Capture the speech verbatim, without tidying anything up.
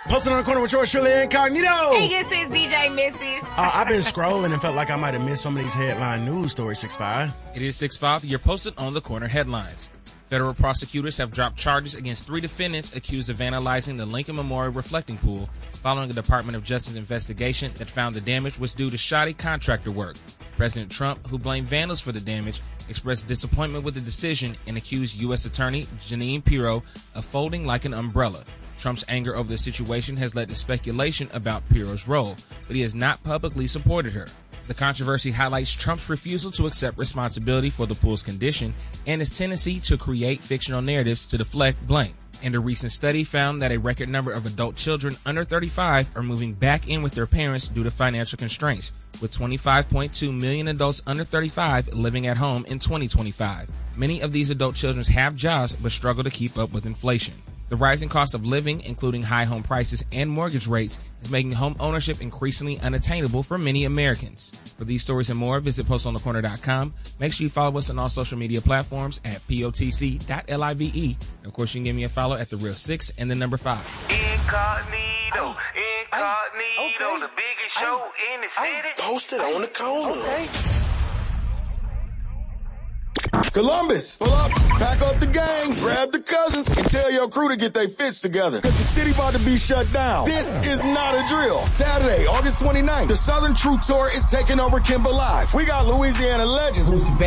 Posted on the corner with yours truly incognito. Hey, this is D J Missus. Uh, I've been scrolling and felt like I might have missed some of these headline news stories, six five. It is six five. You're posted on the corner headlines. Federal prosecutors have dropped charges against three defendants accused of vandalizing the Lincoln Memorial reflecting pool following a Department of Justice investigation that found the damage was due to shoddy contractor work. President Trump, who blamed vandals for the damage, expressed disappointment with the decision and accused U S Attorney Jeanine Pirro of folding like an umbrella. Trump's anger over the situation has led to speculation about Pirro's role, but he has not publicly supported her. The controversy highlights Trump's refusal to accept responsibility for the pool's condition and his tendency to create fictional narratives to deflect blame. And a recent study found that a record number of adult children under thirty-five are moving back in with their parents due to financial constraints, with twenty-five point two million adults under thirty-five living at home in twenty twenty-five. Many of these adult children have jobs but struggle to keep up with inflation. The rising cost of living, including high home prices and mortgage rates, is making home ownership increasingly unattainable for many Americans. For these stories and more, visit post on the corner dot com. Make sure you follow us on all social media platforms at P O T C dot live. And of course, you can give me a follow at The Real Six and the number five. Incognito, incognito, okay. the biggest show in the city. Posted on the corner. Okay. Columbus, pull up, pack up the gang, grab the cousins, and tell your crew to get their fits together. Cause the city about to be shut down. This is not a drill. Saturday, August twenty-ninth, the Southern True Tour is taking over Kimber Live. We got Louisiana legends